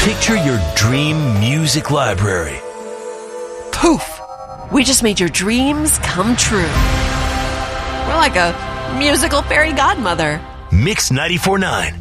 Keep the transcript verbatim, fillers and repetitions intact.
Picture your dream music library. Poof! We just made your dreams come true. We're like a musical fairy godmother. Mix ninety-four point nine.